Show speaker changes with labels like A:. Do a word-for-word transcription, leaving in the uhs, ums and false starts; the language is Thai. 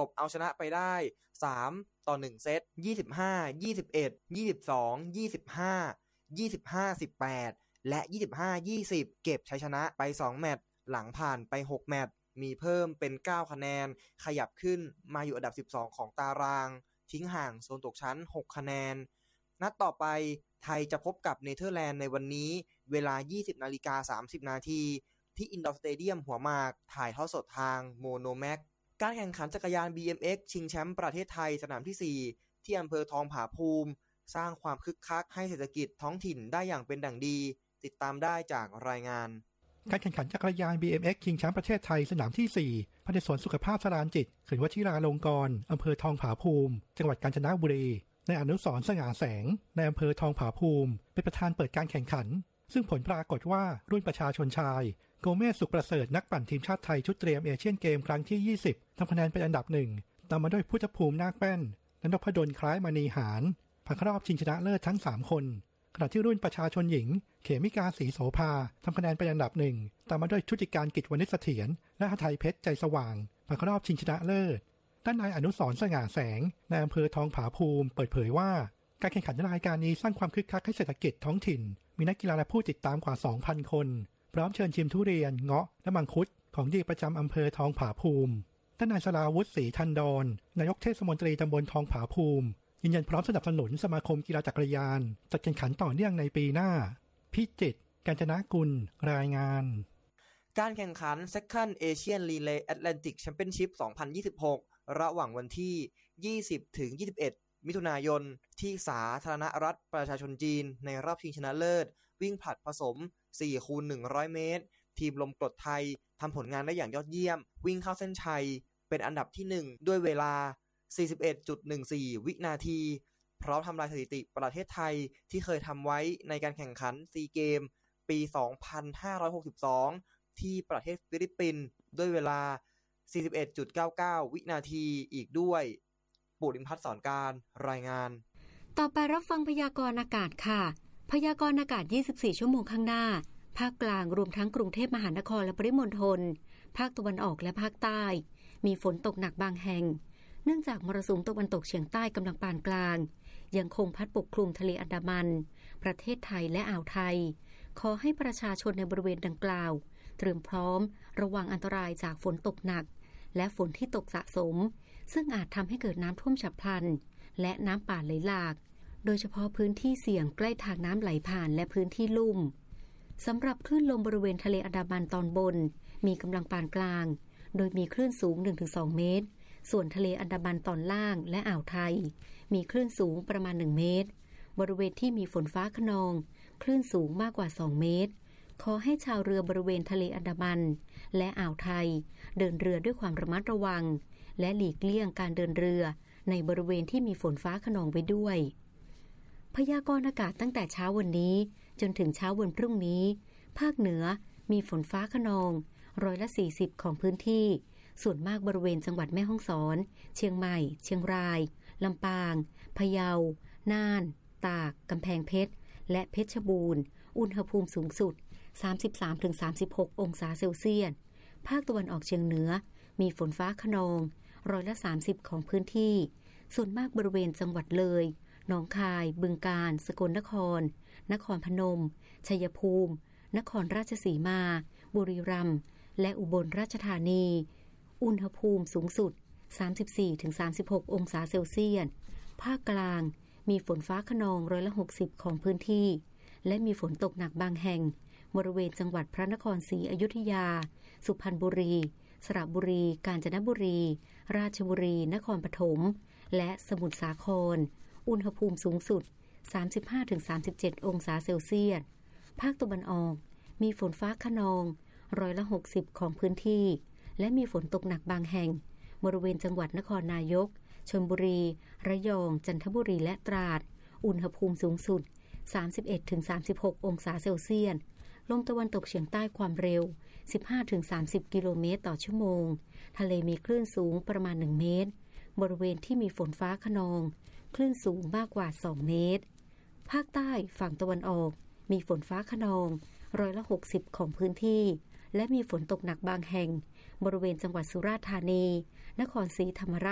A: ตบเอาชนะไปได้สามต่อหนึ่งเซตยี่สิบห้า ยี่สิบเอ็ด ยี่สิบสอง ยี่สิบห้า ยี่สิบห้า สิบแปดและยี่สิบห้า ยี่สิบเก็บชัยชนะไปสองแมตช์หลังผ่านไปหกแมตช์มีเพิ่มเป็นเก้าคะแนนขยับขึ้นมาอยู่อันดับสิบสองของตารางทิ้งห่างโซนตกชั้นหกคะแนนนัดต่อไปไทยจะพบกับเนเธอร์แลนด์ในวันนี้เวลา ยี่สิบนาฬิกาสามสิบนาทีที่อินดอร์สเตเดียมหัวหมากถ่ายทอดสดทางโมโนแม็กการแข่งขันจักรยาน บี เอ็ม เอ็กซ์ ชิงแชมป์ประเทศไทยสนามที่สี่ที่อำเภอทองผาภูมิสร้างความคึกคักให้เศรษฐกิจท้องถิ่นได้อย่างเป็นดั่งดีติดตามได้จากรายงาน
B: การแข่งขันจักรยาน บี เอ็ม เอ็กซ์ ชิงแชมป์ประเทศไทยสนามที่สี่ภายในสวนสุขภาพสรานจิตเขื่อนวชิราลงกรณ์อำเภอทองผาภูมิจังหวัดกาญจนบุรีในอนุสรณ์สง่าแสงในอำเภอทองผาภูมิเป็นประธานเปิดการแข่งขันซึ่งผลปรากฏว่ารุ่นประชาชนชายโกเมสสุขประเสริฐนักปั่นทีมชาติไทยชุดเตรียมเอเชียนเกมครั้งที่ยี่สิบทำคะแนนเป็นอันดับหนึ่งตามมาด้วยพุทธภูมินาคแป้นและนพดลคล้ายมณีหารผ่านเข้ารอบชิงชนะเลิศทั้งสามคนขณะที่รุ่นประชาชนหญิงเขมิกาศรีโสภาทำคะแนนเป็นอันดับหนึ่งตามมาด้วยชุติการกิจวณิชเสถียรและหทัยเพชรใจสว่างผ่านเข้ารอบชิงชนะเลิศด้านนายอนุสรณ์สง่าแสงในอำเภอทองผาภูมิเปิดเผยว่าการแข่งขันรายการนี้สร้างความคึกคักให้เศรษฐกิจท้องถิ่นมีนักกีฬาและผู้ติดตามกว่า สองพัน คนพร้อมเชิญชิมทุเรียนเงาะและมังคุดของดีประจำอำเภอทองผาภูมิท่านนายสราวุฒิศรีทันดรนายกเทศมนตรีตำบลทองผาภูมิยืนยันพร้อมสนับสนุนสมาคมกีฬาจักรยานจัดแข่งขันต่อเนื่องในปีหน้าพิจิตรกาญจนกุลรายงาน
A: การแข่งขัน Second Asian Relay Atlantic Championship สองพันยี่สิบหกระหว่างวันที่ยี่สิบถึงยี่สิบเอ็ดมิถุนายนที่สาธารณรัฐประชาชนจีนในรอบชิงชนะเลิศวิ่งผลัดผสม สี่คูณหนึ่งร้อย เมตรทีมลมกรดไทยทำผลงานได้อย่างยอดเยี่ยมวิ่งเข้าเส้นชัยเป็นอันดับที่หนึ่งด้วยเวลา สี่สิบเอ็ดจุดหนึ่งสี่ วินาทีพร้อมทำลายสถิติประเทศไทยที่เคยทำไว้ในการแข่งขันซีเกมปี สองพันห้าร้อยหกสิบสอง ที่ประเทศฟิลิปปินส์ด้วยเวลา สี่สิบเอ็ดจุดเก้าเก้า วินาทีอีกด้วยปุริมพัฒน์สอนการรายงาน
C: ต่อไปรับฟังพยากรณ์อากาศค่ะพยากรณ์อากาศยี่สิบสี่ชั่วโมงข้างหน้าภาคกลางรวมทั้งกรุงเทพมหานครและปริมณฑลภาคตะวันออกและภาคใต้มีฝนตกหนักบางแห่งเนื่องจากมรสุมตะวันตกเฉียงใต้กำลังปานกลางยังคงพัดปกคลุมทะเลอันดามันประเทศไทยและอ่าวไทยขอให้ประชาชนในบริเวณดังกล่าวเตรียมพร้อมระวังอันตรายจากฝนตกหนักและฝนที่ตกสะสมซึ่งอาจทำให้เกิดน้ำท่วมฉับพลันและน้ำป่าไหลหลากโดยเฉพาะพื้นที่เสี่ยงใกล้ทางน้ำไหลผ่านและพื้นที่ลุ่มสำหรับคลื่นลมบริเวณทะเลอันดามันตอนบนมีกำลังปานกลางโดยมีคลื่นสูง หนึ่งถึงสอง เมตรส่วนทะเลอันดามันตอนล่างและอ่าวไทยมีคลื่นสูงประมาณหนึ่งเมตรบริเวณที่มีฝนฟ้าคะนองคลื่นสูงมากกว่าสองเมตรขอให้ชาวเรือบริเวณทะเลอันดามันและอ่าวไทยเดินเรือด้วยความระมัดระวังและหลีกเลี่ยงการเดินเรือในบริเวณที่มีฝนฟ้าคะนองไว้ด้วยพยากรณ์อากาศตั้งแต่เช้าวันนี้จนถึงเช้าวันพรุ่งนี้ภาคเหนือมีฝนฟ้าคะนองร้อยละสี่สิบของพื้นที่ส่วนมากบริเวณจังหวัดแม่ฮ่องสอนเชียงใหม่เชียงรายลำปางพะเยาน่านตากกำแพงเพชรและเพชรบูรณ์อุณหภูมิสูงสุด สามสิบสามถึงสามสิบหก องศาเซลเซียสภาคตะวันออกเฉียงเหนือมีฝนฟ้าคะนองร้อยละสามสิบของพื้นที่ส่วนมากบริเวณจังหวัดเลยหนองคายบึงกาฬสกลนครนครพนมชัยภูมินครราชสีมาบุรีรัมย์และอุบลราชธานีอุณหภูมิสูงสุด สามสิบสี่ถึงสามสิบหก องศาเซลเซียสภาคกลางมีฝนฟ้าคะนองร้อยละหกสิบของพื้นที่และมีฝนตกหนักบางแห่งบริเวณจังหวัดพระนครศรีอยุธยาสุพรรณบุรีสระบุรีกาญจนบุรีราชบุรีนครปฐมและสมุทรสาครอุณหภูมิสูงสุด สามสิบห้าถึงสามสิบเจ็ด องศาเซลเซียสภาคตะวันออกมีฝนฟ้าคะนองร้อยละหกสิบของพื้นที่และมีฝนตกหนักบางแห่งบริเวณจังหวัดนครนายกชลบุรีระยองจันทบุรีและตราดอุณหภูมิสูงสุด สามสิบเอ็ดถึงสามสิบหก องศาเซลเซียสลมตะวันตกเฉียงใต้ความเร็ว สิบห้าถึงสามสิบ กิโลเมตรต่อชั่วโมงทะเลมีคลื่นสูงประมาณหนึ่งเมตรบริเวณที่มีฝนฟ้าคะนองคลื่นสูงมากกว่าสองเมตรภาคใต้ฝั่งตะวันออกมีฝนฟ้าคะนองร้อยละหกสิบของพื้นที่และมีฝนตกหนักบางแห่งบริเวณจังหวัดสุราษฎร์ธานีนครศรีธรรมราช